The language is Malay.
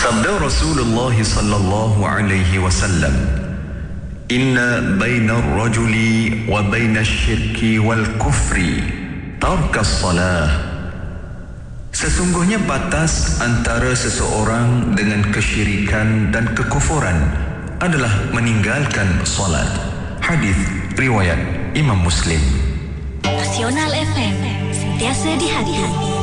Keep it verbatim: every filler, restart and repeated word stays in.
Sabda Rasulullah sallallahu alaihi wasallam, "Inna baina ar-rajuli wa baina asy-syirki wal kufri tarkas salah." Sesungguhnya batas antara seseorang dengan kesyirikan dan kekufuran adalah meninggalkan solat. Hadis riwayat Imam Muslim. Nasional F M, sentiasa di hati.